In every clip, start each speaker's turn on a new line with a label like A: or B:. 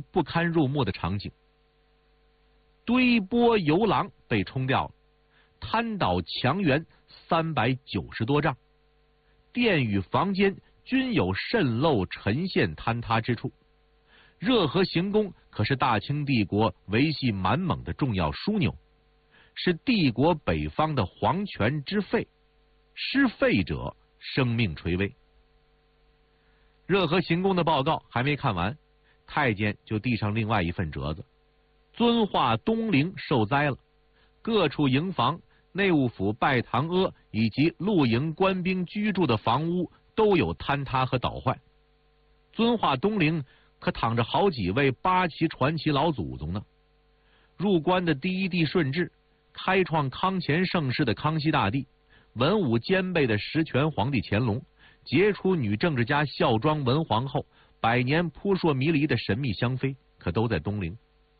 A: 不堪入目的场景。堆波游廊被冲掉了，滩岛墙垣390多丈，殿宇房间均有渗漏沉陷坍塌之处。热河行宫可是大清帝国维系满蒙的重要枢纽，是帝国北方的皇权之肺，失肺者生命垂危。热河行宫的报告还没看完，太监就递上另外一份折子：遵化东陵受灾了，各处营房、内务府拜堂阿以及露营官兵居住的房屋都有坍塌和倒坏。遵化东陵可躺着好几位八旗传奇老祖宗呢。入关的第一帝顺治，开创康乾盛世的康熙大帝，文武兼备的实权皇帝乾隆，杰出女政治家孝庄文皇后，百年扑朔迷离的神秘香妃，可都在东陵。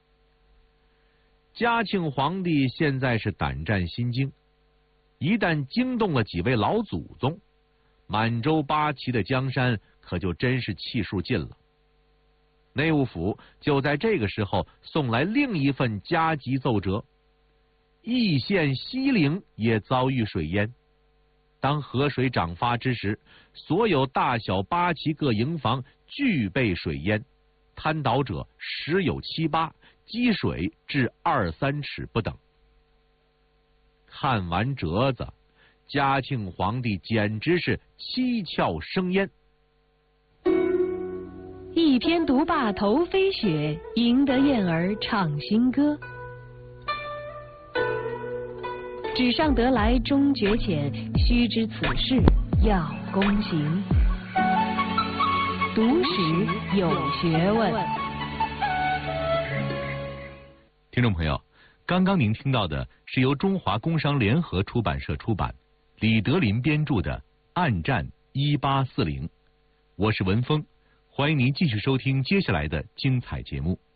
A: 嘉庆皇帝现在是胆战心惊，一旦惊动了几位老祖宗，满洲八旗的江山可就真是气数尽了。内务府就在这个时候送来另一份加急奏折：义县西陵也遭遇水淹。当河水涨发之时，所有大小八旗各营房俱被水淹，瘫倒者十有七八，积水至2-3尺不等。看完折子，嘉庆皇帝简直是七窍生烟。
B: 一篇独霸头飞雪，赢得燕儿唱新歌。纸上得来终觉浅，须知此事要躬行。读史有学问。
A: 听众朋友，刚刚您听到的是由中华工商联合出版社出版，李德林编著的《暗战1840》。我是文峰，欢迎您继续收听接下来的精彩节目。